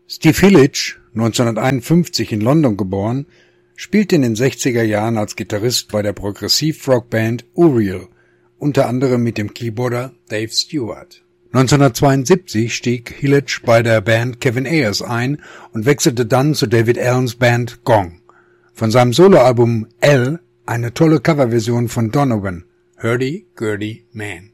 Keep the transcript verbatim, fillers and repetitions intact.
Steve Hillage, neunzehnhunderteinundfünfzig in London geboren, spielte in den sechziger Jahren als Gitarrist bei der Progressiv-Rock-Band Uriel, unter anderem mit dem Keyboarder Dave Stewart. neunzehnhundertzweiundsiebzig stieg Hillage bei der Band Kevin Ayers ein und wechselte dann zu David Allens Band Gong. Von seinem Soloalbum L eine tolle Coverversion von Donovan, Hurdy Gurdy Man.